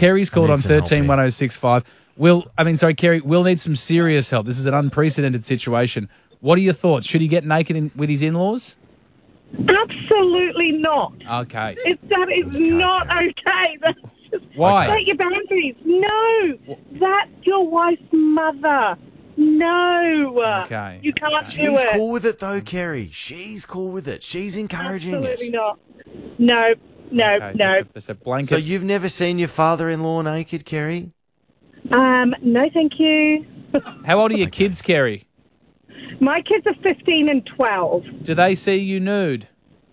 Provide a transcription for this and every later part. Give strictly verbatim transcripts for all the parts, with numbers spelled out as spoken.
Kerry's called need on some help thirteen here. one oh six five. Will, I mean, sorry, Kerry, we'll need some serious help. This is an unprecedented situation. What are your thoughts? Should he get naked in, with his in-laws? Absolutely not. Okay. It's, that is Okay, not okay. okay. That's just Why? set your boundaries. No, that's your wife's mother. No. Okay. You can't do She's it. cool with it, though, Kerry. She's cool with it. She's encouraging Absolutely it. not. No, no, Okay, no. There's a, there's a blanket. So you've never seen your father-in-law naked, Kerry? Um, no, thank you. How old are your kids, Kerry? My kids are fifteen and twelve. Do they see you nude?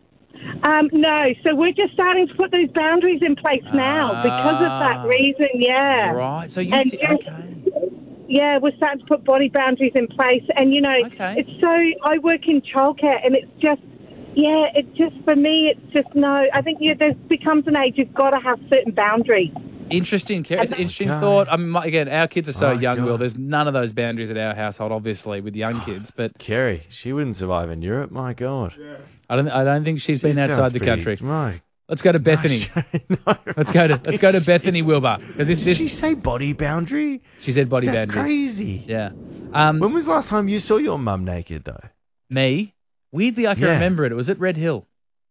Um, no, so we're just starting to put those boundaries in place now because of Ah. that reason, yeah. Right. So you And did, just- okay. Yeah, we're starting to put body boundaries in place. And, you know, Okay. it's so, I work in childcare and it's just, yeah, it just, for me, it's just no. I think yeah, there becomes an age you've got to have certain boundaries. Interesting, Kerry. It's an interesting Okay. thought. I mean, my- again, our kids are so Oh, young, God. Will. There's none of those boundaries at our household, obviously, with young kids. But Kerry, she wouldn't survive in Europe. My God. I don't. I don't think she's She been sounds outside the pretty- country. My Let's go to Bethany. no, Let's go to let's go to Bethany Wilbur because this Did this she say body boundary? she said body That's boundaries. crazy. Yeah. Um, When was the last time you saw your mum naked, though? me weirdly I can Yeah. remember it. It was at Red Hill.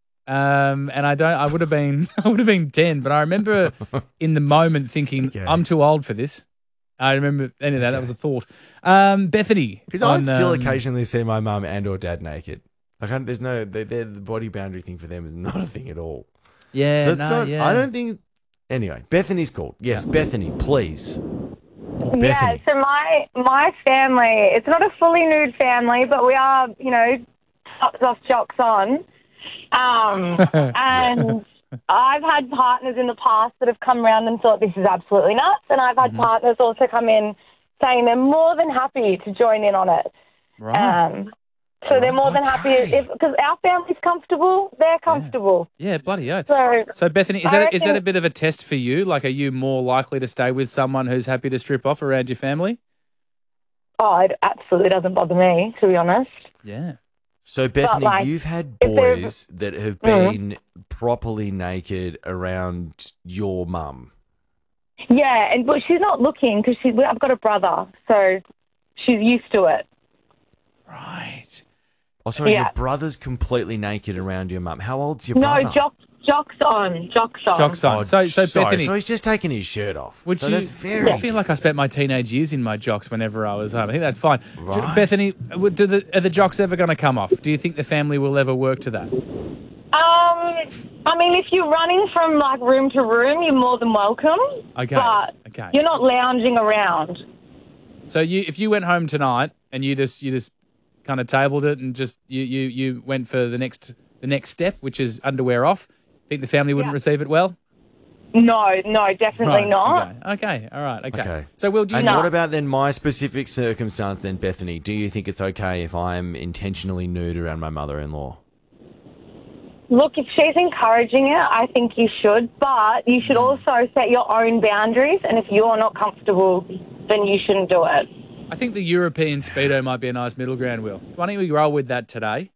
Um, and I don't. I would have been. I would have been ten, but I remember in the moment thinking, Okay. "I'm too old for this." I remember any of that. That was a thought. Um, Bethany, Because I on, still um, occasionally see my mum and or dad naked. Like, I, there's no, they, they're, the body boundary thing for them is not a thing at all. Yeah, so it's no, not, yeah. I don't think. Anyway, Bethany's called. Yes, Bethany, please. Yeah, Bethany. so my my family, it's not a fully nude family, but we are, you know, tops off, jocks on. Um, and I've had partners in the past that have come around and thought this is absolutely nuts, and I've had partners also come in saying they're more than happy to join in on it. Right. Um, so they're more than happy Okay. if because our family's comfortable, they're comfortable. Yeah, bloody oath. So, So, Bethany, is I that is reckon- that a bit of a test for you? Like, are you more likely to stay with someone who's happy to strip off around your family? oh, it absolutely doesn't bother me, to be honest. Yeah. So, Bethany, like, you've had if they're- boys that have Mhm. been properly naked around your mum. Yeah, and but she's not looking because she. I've got a brother, so she's used to it. Right. Oh, sorry, Yeah. your brother's completely naked around your mum. How old's your brother? No, jock, jocks on, jocks on. Jocks on. Oh, so, so sorry, Bethany, so he's just taking his shirt off. would so you? that's very I feel like I spent my teenage years in my jocks whenever I was home. I think that's fine. Right. Bethany, would- do the, are the jocks ever going to come off? Do you think the family will ever work to that? Um, I mean, if you're running from like room to room, you're more than welcome. Okay, But okay. you're not lounging around. So you, if you went home tonight and you just you just kind of tabled it and just you, you, you went for the next the next step, which is underwear off, think the family wouldn't Yeah. receive it well? No, no, definitely Right, not. Okay. okay, all right, okay. Okay. So, Will, do you And know? what about then my specific circumstance then, Bethany? Do you think it's okay if I'm intentionally nude around my mother-in-law? Look, if she's encouraging it, I think you should. But you should also set your own boundaries. And if you're not comfortable, then you shouldn't do it. I think the European Speedo might be a nice middle ground, Will. Why don't we roll with that today?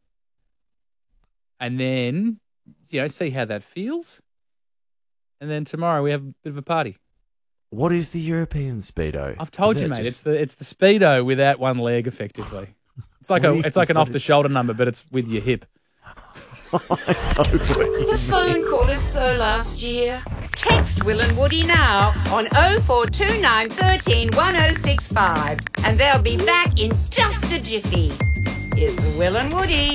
And then, you know, see how that feels. And then tomorrow we have a bit of a party. What is the European Speedo? I've told Is you, that mate. just- It's the it's the Speedo without one leg, effectively. It's like What a do you- it's like an what off the is- shoulder number, but it's with your hip. The phone call is so last year. Text Will and Woody now on oh four two nine, one three, one oh six five and they'll be back in just a jiffy. It's Will and Woody.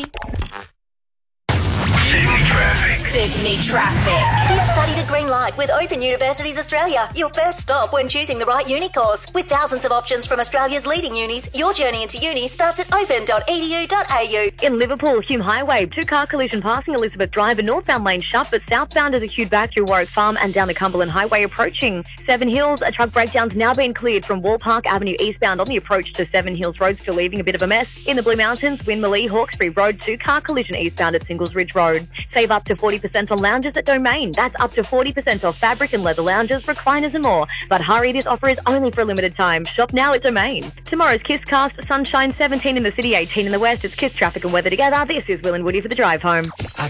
Sydney traffic. Sydney traffic. You've studied a green light with Open Universities Australia, your first stop when choosing the right uni course. With thousands of options from Australia's leading unis, your journey into uni starts at open dot e d u dot a u. In Liverpool, Hume Highway, two-car collision passing Elizabeth Drive, and northbound lane shut, but southbound is a queued back through Warwick Farm and down the Cumberland Highway approaching Seven Hills. A truck breakdown's now been cleared from Wall Park Avenue eastbound on the approach to Seven Hills Road, still leaving a bit of a mess. In the Blue Mountains, Winmalee, Hawkesbury Road, two-car collision eastbound at Singles Ridge Road. Save up to forty percent on lounges at Domain. That's up to forty percent off fabric and leather lounges, recliners and more. But hurry, this offer is only for a limited time. Shop now at Domain. Tomorrow's KissCast, sunshine seventeen in the city, eighteen in the west. It's Kiss traffic and weather together. This is Will and Woody for the drive home.